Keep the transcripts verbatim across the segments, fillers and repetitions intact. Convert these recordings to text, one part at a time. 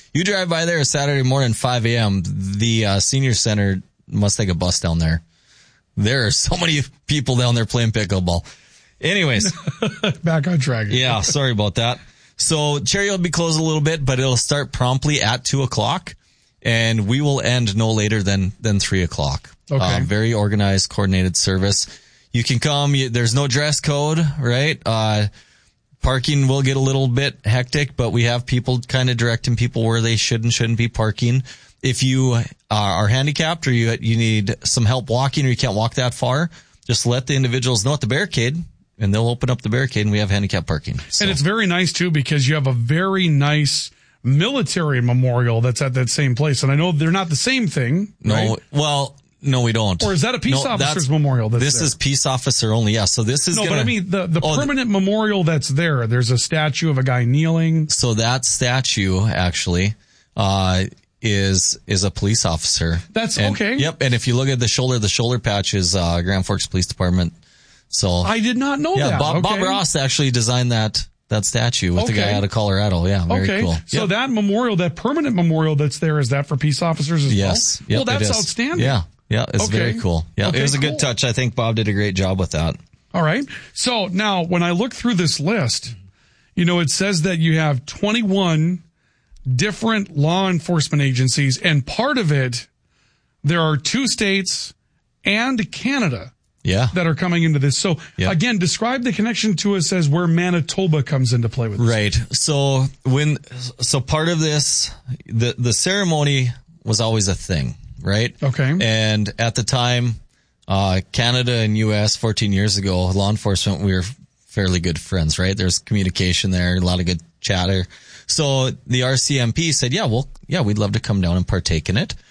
you drive by there a Saturday morning, five a.m., the uh, senior center must take a bus down there. There are so many people down there playing pickleball. Anyways. Back on track. Yeah, sorry about that. So Cherry will be closed a little bit, but it'll start promptly at two o'clock, and we will end no later than, than three o'clock. Okay. Uh, very organized, coordinated service. You can come. You, there's no dress code, right? Uh, parking will get a little bit hectic, but we have people kind of directing people where they should and shouldn't be parking. If you uh, are handicapped or you you need some help walking or you can't walk that far, just let the individuals know at the barricade, and they'll open up the barricade, and we have handicap parking. So. And it's very nice, too, because you have a very nice military memorial that's at that same place. And I know they're not the same thing, No, right? well, no, we don't. Or is that a peace no, officer's memorial that's This there? is peace officer only, yeah. So this is No, gonna, but I mean, the, the oh, permanent memorial that's there, there's a statue of a guy kneeling. So that statue, actually, uh, is is a police officer. That's and, okay. Yep, and if you look at the shoulder, the shoulder patch is uh, Grand Forks Police Department. So I did not know yeah, that. Bob, okay. Bob Ross actually designed that that statue with Okay. the guy out of Colorado. Yeah, very okay. cool. So Yep. that memorial, that permanent memorial that's there, is that for peace officers as Yes. well? Yep, well, that's it is. outstanding. Yeah, yeah, it's Okay. very cool. Yeah, Okay, it was a cool. good touch. I think Bob did a great job with that. All right. So now when I look through this list, you know, it says that you have twenty-one different law enforcement agencies, and part of it, there are two states and Canada Yeah. that are coming into this. So Yep. again, describe the connection to us as where Manitoba comes into play with this. Right. So when, so part of this, the, the ceremony was always a thing, right? Okay. And at the time, uh, Canada and U S fourteen years ago, law enforcement, we were fairly good friends, right? There's communication there, a lot of good chatter. So the R C M P said, yeah, well, yeah, we'd love to come down and partake in it.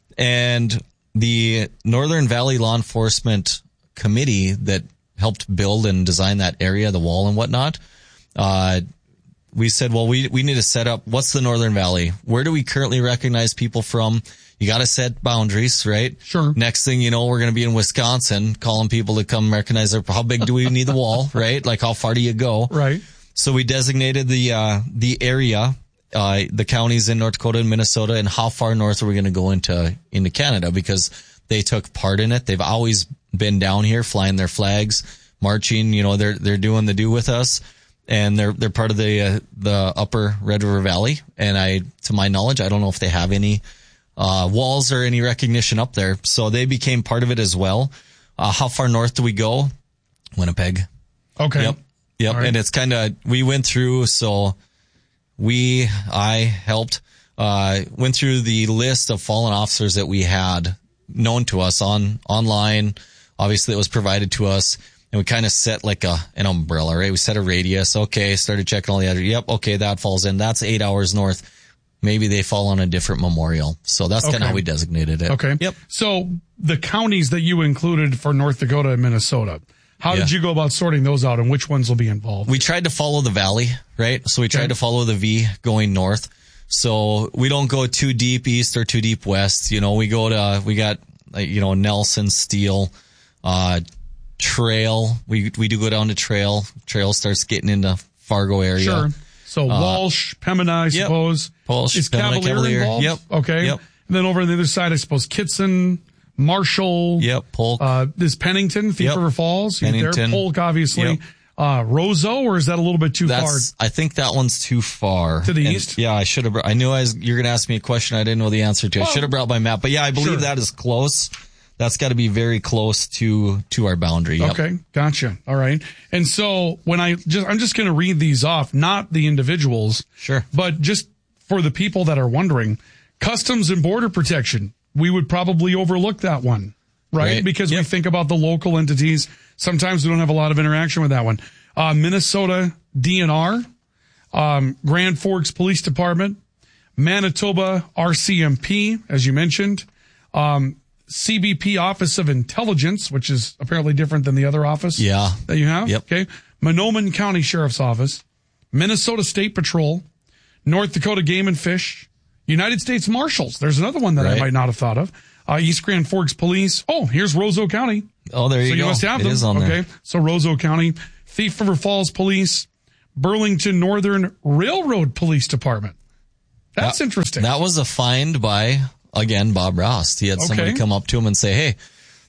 And the Northern Valley Law Enforcement Committee that helped build and design that area, the wall and whatnot, uh, we said, well, we, we need to set up, what's the Northern Valley? Where do we currently recognize people from? You got to set boundaries, right? Sure. Next thing you know, we're going to be in Wisconsin calling people to come recognize their, how big do we need the wall, right? Like how far do you go? Right. So we designated the, uh, the area, uh, the counties in North Dakota and Minnesota, and how far north are we going to go into, into Canada, because they took part in it. They've always been down here flying their flags, marching, you know, they're, they're doing the do with us, and they're, they're part of the, uh, the upper Red River Valley. And I, to my knowledge, I don't know if they have any, uh, walls or any recognition up there. So they became part of it as well. Uh, how far north do we go? Winnipeg. Okay. Yep. Yep. Right. And it's kind of, we went through, so we, I helped, uh, went through the list of fallen officers that we had known to us on, online. Obviously it was provided to us, and we kind of set like a, an umbrella, right? We set a radius. Okay. Started checking all the other, yep. Okay. That falls in. That's eight hours north. Maybe they fall on a different memorial. So that's kind of Okay. how we designated it. Okay. Yep. So the counties that you included for North Dakota and Minnesota, how Yeah. did you go about sorting those out, and which ones will be involved? We tried to follow the valley, right? So we tried Okay. to follow the V going north. So we don't go too deep east or too deep west. You know, we go to, we got, uh, you know, Nelson, Steele, uh, Trail. We, we do go down to Trail. Trail starts getting into Fargo area. Sure. So Walsh, Pembina, I yep. suppose. Walsh, Is Pembina, Cavalier, Cavalier. involved? Yep. Okay. Yep. And then over on the other side, I suppose Kitson, Marshall. Yep. Polk. Uh, is Pennington, Thief Yep. River Falls. You're there. Pennington. Polk, obviously. Yep. Uh, Roseau, or is that a little bit too That's, far? I think that one's too far. To the And, east? Yeah, I should have, I knew I was, you're going to ask me a question I didn't know the answer to. I Well, should have brought my map, but yeah, I believe sure. that is close. That's got to be very close to, to our boundary. Yep. Okay, gotcha. All right. And so when I just, I'm just going to read these off, not the individuals. Sure. But just for the people that are wondering, Customs and Border Protection, we would probably overlook that one, right? Right. Because we Yep. think about the local entities. Sometimes we don't have a lot of interaction with that one. Uh, Minnesota D N R, um, Grand Forks Police Department, Manitoba R C M P, as you mentioned, um, C B P Office of Intelligence, which is apparently different than the other office Yeah. that you have. Yep. Okay. Monoman County Sheriff's Office, Minnesota State Patrol, North Dakota Game and Fish, United States Marshals. There's another one that I Right. might not have thought of. Uh, East Grand Forks Police. Oh, here's Roseau County. Oh, there you So go. you must have It them. is on there. Okay. So Roseau County, Thief River Falls Police, Burlington Northern Railroad Police Department. That's that, interesting. That was a find by, again, Bob Roust. He had Okay. somebody come up to him and say, hey,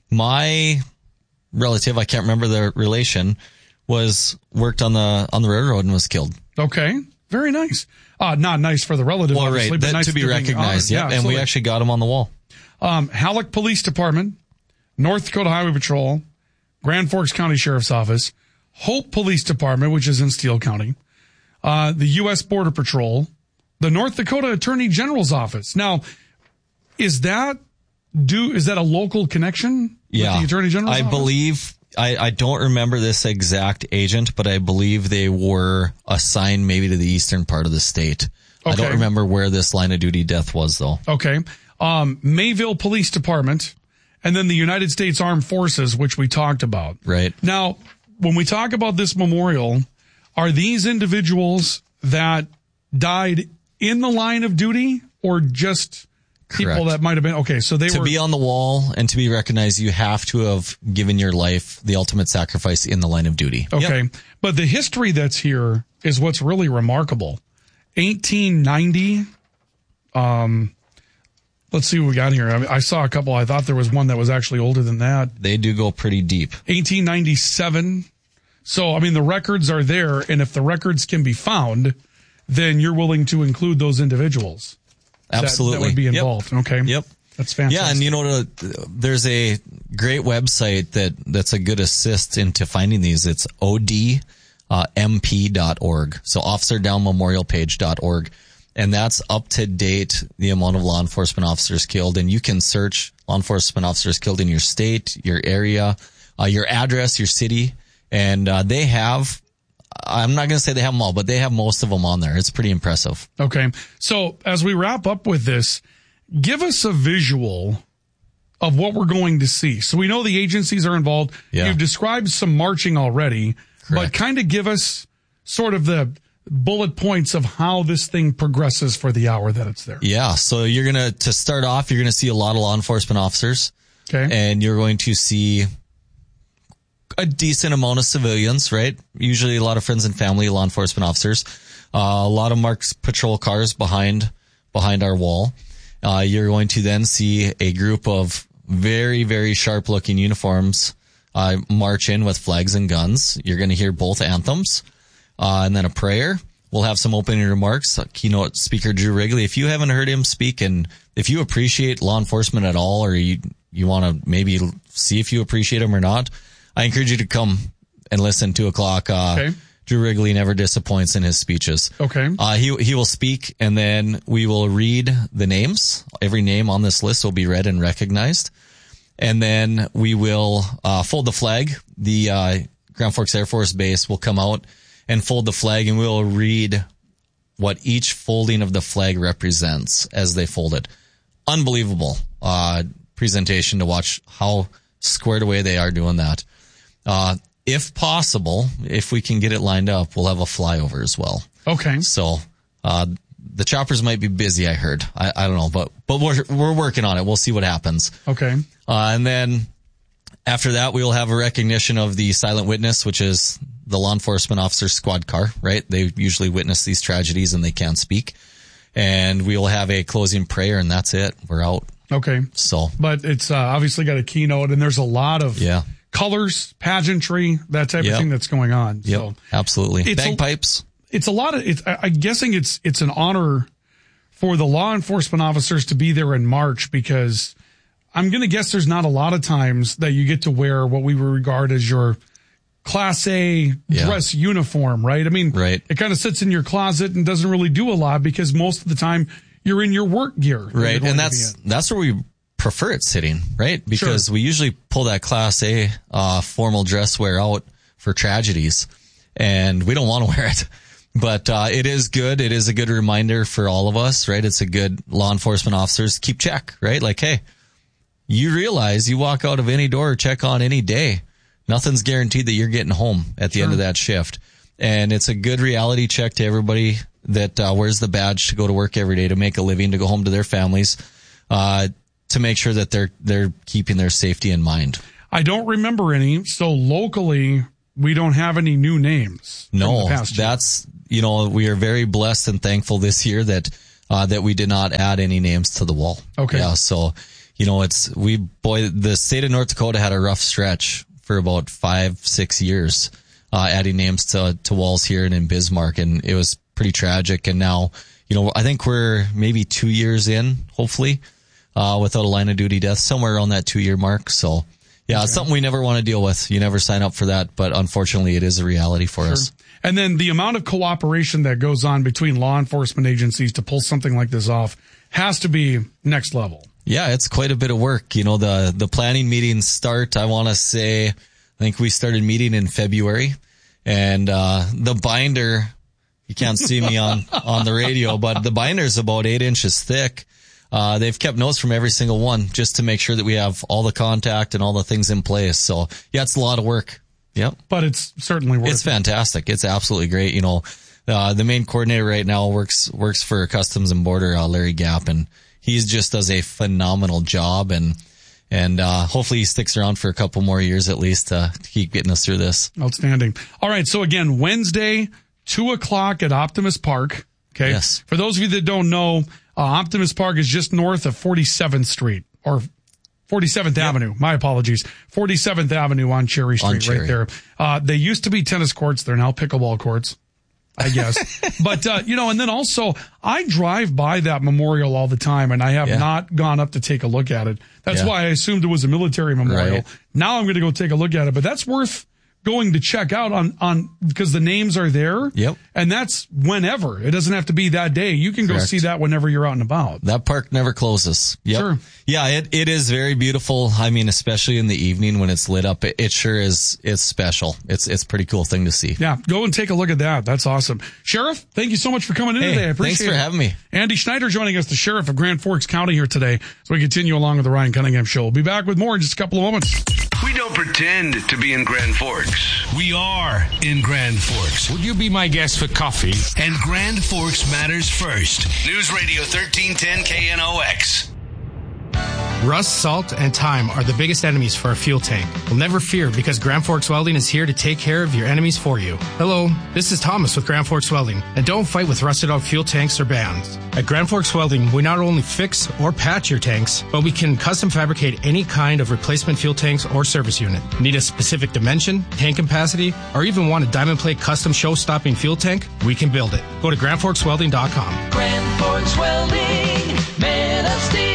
my relative, I can't remember the relation, was worked on the on the railroad and was killed. Okay. Very nice. Uh, not nice for the relative, Well, obviously, right, but that, nice to be being recognized. honored. Yep, Yeah, and we absolutely. actually got him on the wall. Um, Halleck Police Department, North Dakota Highway Patrol, Grand Forks County Sheriff's Office, Hope Police Department, which is in Steele County, uh, the U S Border Patrol, the North Dakota Attorney General's Office. Now, is that do is that a local connection Yeah, with the Attorney General's I office? believe. I, I don't remember this exact agent, but I believe they were assigned maybe to the eastern part of the state. I Okay. don't remember where this line of duty death was, though. Okay. Um, Mayville Police Department, and then the United States Armed Forces, which we talked about. Right. Now, when we talk about this memorial, are these individuals that died in the line of duty or just people Correct. that might have been? Okay, so they To were. be on the wall and to be recognized, you have to have given your life the ultimate sacrifice in the line of duty. Okay. Yep. But the history that's here is what's really remarkable. eighteen ninety. Um, let's see what we got here. I, I saw a couple. I thought there was one that was actually older than that. They do go pretty deep. eighteen ninety-seven. So, I mean, the records are there, and if the records can be found, then you're willing to include those individuals. that- Absolutely. That, would be Yep. involved. Okay. Yep. That's fantastic. Yeah, and you know, there's a great website that that's a good assist into finding these. It's O D M P dot org. So officer down memorial page dot org. And that's up to date, the amount of law enforcement officers killed. And you can search law enforcement officers killed in your state, your area, uh, your address, your city. And uh, they have, I'm not going to say they have them all, but they have most of them on there. It's pretty impressive. Okay. So as we wrap up with this, give us a visual of what we're going to see. So we know the agencies are involved. Yeah. You've described some marching already, Correct. but kind of give us sort of the bullet points of how this thing progresses for the hour that it's there. Yeah. So you're going to, to start off, you're going to see a lot of law enforcement officers. Okay. And you're going to see a decent amount of civilians, right? Usually a lot of friends and family, law enforcement officers, uh, a lot of marked patrol cars behind, behind our wall. Uh, you're going to then see a group of very, very sharp looking uniforms, uh, march in with flags and guns. You're going to hear both anthems, uh, and then a prayer. We'll have some opening remarks. Uh, keynote speaker Drew Wrigley. If you haven't heard him speak, and if you appreciate law enforcement at all, or you, you want to maybe see if you appreciate him or not, I encourage you to come and listen. Two o'clock. Uh, Okay. Drew Wrigley never disappoints in his speeches. Okay. Uh, he he will speak, and then we will read the names. Every name on this list will be read and recognized, and then we will uh, fold the flag. The uh, Grand Forks Air Force Base will come out and fold the flag, and we will read what each folding of the flag represents as they fold it. Unbelievable uh, presentation to watch how squared away they are doing that. Uh, if possible, if we can get it lined up, we'll have a flyover as well. Okay. So, uh, the choppers might be busy, I heard. I, I don't know, but, but we're, we're working on it. We'll see what happens. Okay. Uh, and then after that, we will have a recognition of the silent witness, which is the law enforcement officer's squad car, right? They usually witness these tragedies and they can't speak. And we will have a closing prayer, and that's it. We're out. Okay. So, But it's uh, obviously got a keynote, and there's a lot of yeah. colors, pageantry, that type Yep. of thing that's going on. Yep. So Absolutely. It's a- Bagpipes. it's a lot of, it's, I- I'm guessing it's, it's an honor for the law enforcement officers to be there in March, because I'm going to guess there's not a lot of times that you get to wear what we would regard as your Class A Yeah. dress uniform, right? I mean, Right. it kind of sits in your closet and doesn't really do a lot, because most of the time you're in your work gear. that you're Right. going And to that's, be in. that's where we prefer it sitting, right? Because we usually pull that Class A, uh, formal dress wear out for tragedies, and we don't want to wear it. But, uh, it is good. It is a good reminder for all of us, right? It's a good law enforcement officers keep check, right? Like, hey, you realize you walk out of any door or check on any day, nothing's guaranteed that you're getting home at the Sure. end of that shift. And it's a good reality check to everybody that uh, wears the badge to go to work every day, to make a living, to go home to their families, uh, to make sure that they're they're keeping their safety in mind. I don't remember any. So locally, we don't have any new names. from No, the past year. that's, you know, we are very blessed and thankful this year that uh, that we did not add any names to the wall. Okay. Yeah. So, you know, it's, we, boy, the state of North Dakota had a rough stretch for about five, six years, uh, adding names to, to walls here and in Bismarck. And it was pretty tragic. And now, you know, I think we're maybe two years in, hopefully, uh, without a line of duty death, somewhere around that two year mark. So yeah, okay. It's something we never want to deal with. You never sign up for that, but unfortunately it is a reality for sure. us. And then the amount of cooperation that goes on between law enforcement agencies to pull something like this off has to be next level. Yeah, it's quite a bit of work. You know, the, the planning meetings start, I want to say, I think we started meeting in February, and, uh, the binder, you can't see me on, on the radio, but the binder is about eight inches thick. Uh, they've kept notes from every single one just to make sure that we have all the contact and all the things in place. So yeah, it's a lot of work. Yep. But it's certainly worth it. It's fantastic. It's absolutely great. You know, uh, the main coordinator right now works, works for Customs and Border, uh, Larry Gapp, and he's just does a phenomenal job, and, and, uh, hopefully he sticks around for a couple more years at least to keep getting us through this. Outstanding. All right. So again, Wednesday, two o'clock at Optimus Park. Okay. Yes. For those of you that don't know, Uh, Optimus Park is just north of forty-seventh Street, or forty-seventh yep. Avenue. My apologies. forty-seventh Avenue on Cherry Street, on Cherry. Right there. Uh, they used to be tennis courts. They're now pickleball courts, I guess. But, uh, you know, and then also I drive by that memorial all the time, and I have yeah. not gone up to take a look at it. That's yeah. why I assumed it was a military memorial. Right. Now I'm going to go take a look at it, but that's worth going to check out on, on, because the names are there. Yep. And that's whenever. It doesn't have to be that day. You can Correct. Go see that whenever you're out and about. That park never closes. Yep. Sure. Yeah, it, it is very beautiful. I mean, especially in the evening when it's lit up, it, it sure is, it's special. It's, it's a pretty cool thing to see. Yeah. Go and take a look at that. That's awesome. Sheriff, thank you so much for coming in hey, today. I appreciate it. Thanks for it. having me. Andy Schneider joining us, the Sheriff of Grand Forks County here today as we continue along with the Ryan Cunningham Show. We'll be back with more in just a couple of moments. We don't pretend to be in Grand Forks. We are in Grand Forks. Would you be my guest for coffee? And Grand Forks matters first. News Radio thirteen ten K N O X. Rust, salt, and time are the biggest enemies for a fuel tank. Well, never fear, because Grand Forks Welding is here to take care of your enemies for you. Hello, this is Thomas with Grand Forks Welding, and don't fight with rusted out fuel tanks or bands. At Grand Forks Welding, we not only fix or patch your tanks, but we can custom fabricate any kind of replacement fuel tanks or service unit. Need a specific dimension, tank capacity, or even want a diamond plate custom show-stopping fuel tank? We can build it. Go to grand forks welding dot com. Grand Forks Welding, man of steel.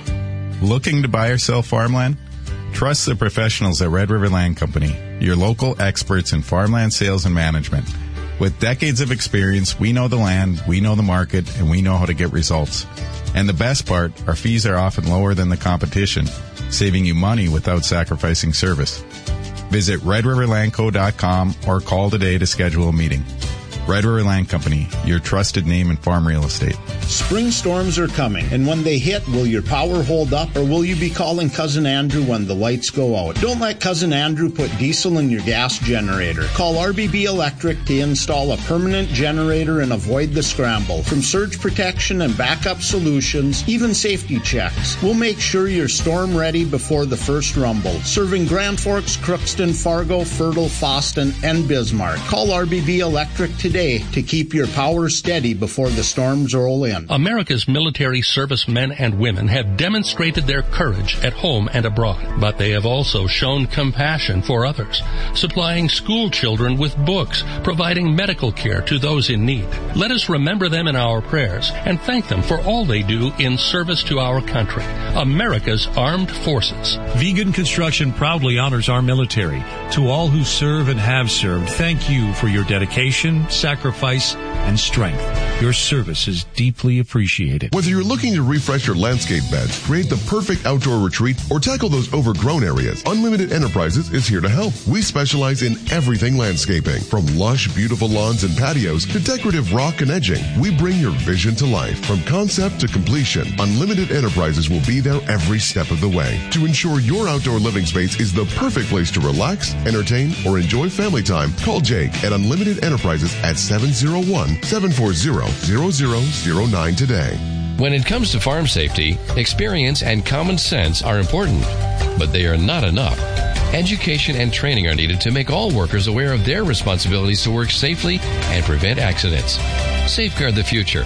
Looking to buy or sell farmland? Trust the professionals at Red River Land Company, your local experts in farmland sales and management. With decades of experience, we know the land, we know the market, and we know how to get results. And the best part, our fees are often lower than the competition, saving you money without sacrificing service. Visit red river land co dot com or call today to schedule a meeting. Red River Land Company, your trusted name in farm real estate. Spring storms are coming, and when they hit, will your power hold up, or will you be calling Cousin Andrew when the lights go out? Don't let Cousin Andrew put diesel in your gas generator. Call R B B Electric to install a permanent generator and avoid the scramble. From surge protection and backup solutions, even safety checks, we'll make sure you're storm ready before the first rumble. Serving Grand Forks, Crookston, Fargo, Fertile, Fosston, and Bismarck. Call R B B Electric today to keep your power steady before the storms roll in. America's military servicemen and women have demonstrated their courage at home and abroad, but they have also shown compassion for others, supplying school children with books, providing medical care to those in need. Let us remember them in our prayers and thank them for all they do in service to our country, America's armed forces. Vegan Construction proudly honors our military. To all who serve and have served, thank you for your dedication, sacrifice, and strength. Your service is deeply appreciated. Whether you're looking to refresh your landscape beds, create the perfect outdoor retreat, or tackle those overgrown areas, Unlimited Enterprises is here to help. We specialize in everything landscaping, from lush, beautiful lawns and patios to decorative rock and edging. We bring your vision to life. From concept to completion, Unlimited Enterprises will be there every step of the way to ensure your outdoor living space is the perfect place to relax, entertain, or enjoy family time. Call Jake at Unlimited Enterprises at seven oh one, seven four zero, zero zero zero nine today. When it comes to farm safety, experience and common sense are important, but they are not enough. Education and training are needed to make all workers aware of their responsibilities to work safely and prevent accidents. Safeguard the future.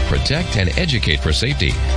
protect, and educate for safety.